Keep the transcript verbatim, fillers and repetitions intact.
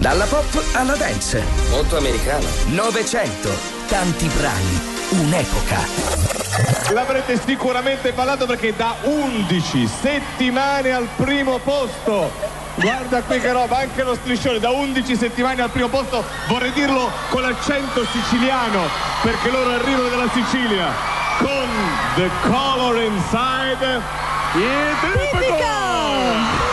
Dalla pop alla dance. Molto americano. Novecento. Tanti brani. Un'epoca. L'avrete sicuramente ballato perché da undici settimane al primo posto. Guarda qui che roba, anche lo striscione, da undici settimane al primo posto, vorrei dirlo con l'accento siciliano, perché loro arrivano dalla Sicilia, con The Color Inside. È tipico!